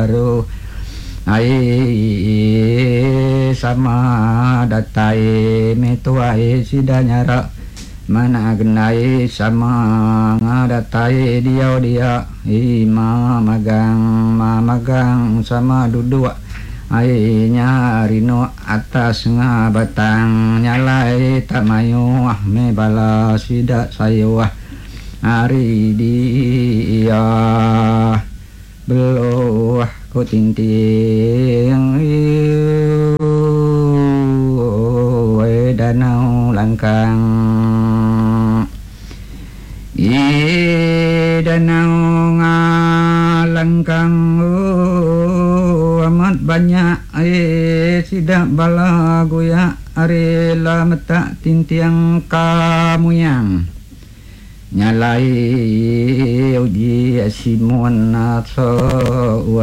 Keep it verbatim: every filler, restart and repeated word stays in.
baru ai sama datai metuai sidanyara mana genai sama ngadatai dia dia ima magang mamagang sama duduk ai nyarino atas ngabatang nyalai tamayu ah me bala sida sayo hari dia beloh ko tinting we danau langkang i danau ngalangkang amat banyak eh sidak bala goya arela mata tintiang kamuyang nyalai uji simon atso